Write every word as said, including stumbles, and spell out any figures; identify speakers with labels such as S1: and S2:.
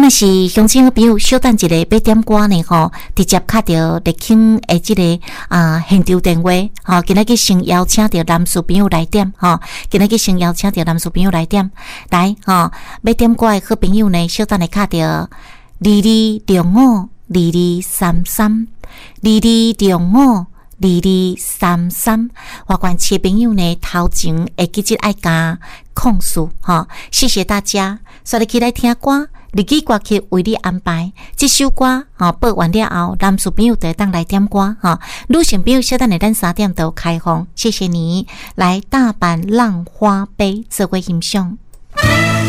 S1: 但是乡亲好朋友稍等一下要点歌呢吼，直接卡到立庆的这个啊现场电话吼，今仔日先邀请到男士朋友来点吼，今仔日先邀请到男士朋友来点来吼，要点歌的好朋友呢，稍等来卡到二二六五二二三三二二六五。二二三三，华冠切朋友呢，头前会记得爱加控诉哈，谢谢大家，所以起来听歌，日记歌曲为你安排，这首歌哈播完了后，男士朋友就当来点歌哈，女性朋友小等下咱三点都开放，谢谢你来大阪浪花杯这位欣赏。